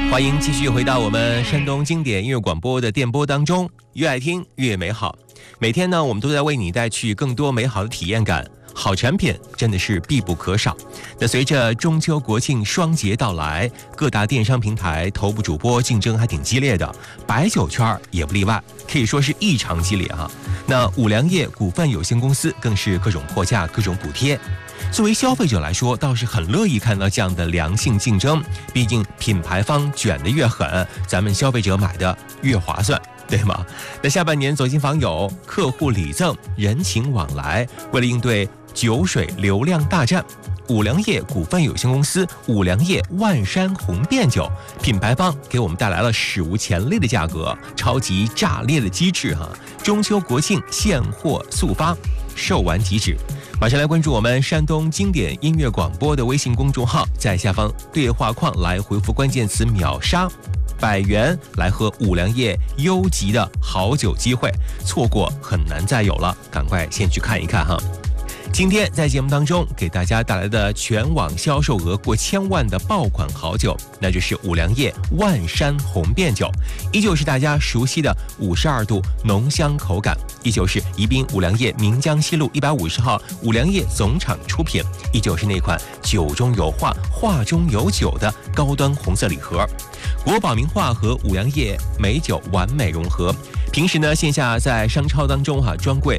欢迎继续回到我们山东经典音乐广播的电波当中，越爱听越美好。每天呢，我们都在为你带去更多美好的体验感。好产品真的是必不可少。那随着中秋国庆双节到来，各大电商平台头部主播竞争还挺激烈的，白酒圈也不例外，可以说是异常激烈哈。那五粮液股份有限公司更是各种破价、各种补贴。作为消费者来说，倒是很乐意看到这样的良性竞争，毕竟品牌方卷得越狠，咱们消费者买的越划算，对吗？那下半年走亲访友、客户礼赠、人情往来，为了应对酒水流量大战，五粮液股份有限公司五粮液万山红遍酒品牌方给我们带来了史无前例的价格，超级炸裂的机制哈！中秋国庆现货速发，售完即止。马上来关注我们山东经典音乐广播的微信公众号，在下方对话框来回复关键词秒杀100元来喝五粮液优级的好酒机会，错过很难再有了，赶快先去看一看哈。今天在节目当中给大家带来的全网销售额过1000万的爆款好酒，那就是五粮液万山红遍酒，依旧是大家熟悉的52度浓香口感，依旧是宜宾五粮液岷江西路150号五粮液总厂出品，依旧是那款酒中有画、画中有酒的高端红色礼盒，国宝名画和五粮液美酒完美融合。平时呢，线下在商超当中专柜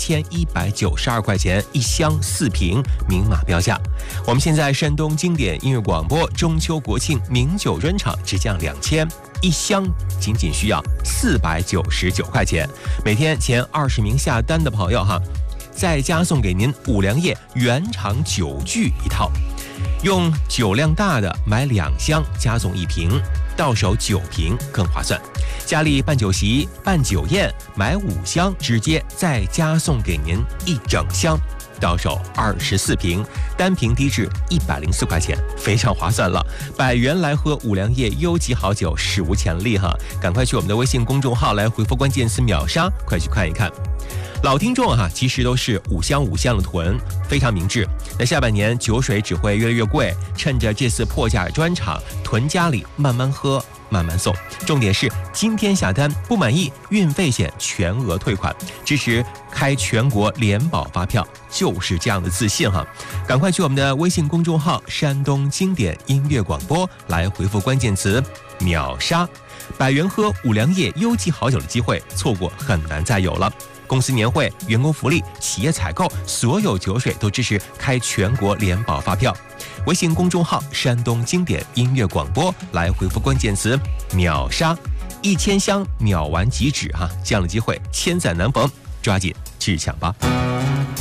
3192块钱1箱4瓶，明码标价。我们现在山东经典音乐广播中秋国庆名酒专场只降2000，一箱仅仅需要499块钱。每天前20名下单的朋友再加送给您五粮液原厂酒具一套，用酒量大的买2箱加送1瓶，到手9瓶更划算。家里办酒席、办酒宴，买5箱直接再加送给您1整箱，到手24瓶，单瓶低至104块钱，非常划算了。100元来喝五粮液优级好酒，史无前例哈！赶快去我们的微信公众号来回复关键词秒杀，快去看一看。老听众其实都是5箱5箱的囤，非常明智。那下半年酒水只会越来越贵，趁着这次破价专场，囤家里慢慢喝慢慢送。重点是今天下单不满意，运费险全额退款，支持开全国联保发票，就是这样的自信哈！赶快去我们的微信公众号山东经典音乐广播来回复关键词秒杀，100元喝五粮液优级好酒的机会，错过很难再有了。公司年会、员工福利、企业采购，所有酒水都支持开全国联保发票。微信公众号山东经典音乐广播来回复关键词秒杀，1000箱秒完即止这样的机会千载难逢，抓紧去抢吧。